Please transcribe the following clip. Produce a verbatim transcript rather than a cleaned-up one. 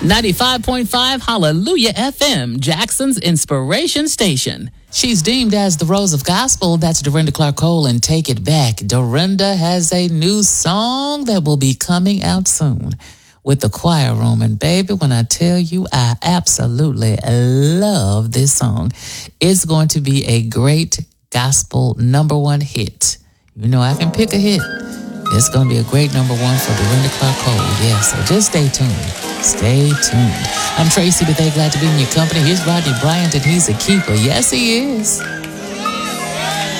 ninety-five point five Hallelujah F M, Jackson's inspiration station. She's deemed as the Rose of Gospel. That's Dorinda Clark Cole and Take It Back. Dorinda has a new song that will be coming out soon with the choir room. And baby, when I tell you, I absolutely love this song. It's going to be a great gospel number one hit. You know, I can pick a hit. It's going to be a great number one for Dorinda Clark Cole. Yeah, so just stay tuned. Stay tuned. I'm Tracy Bethea, glad to be in your company. Here's Rodney Bryant, and he's a keeper. Yes, he is.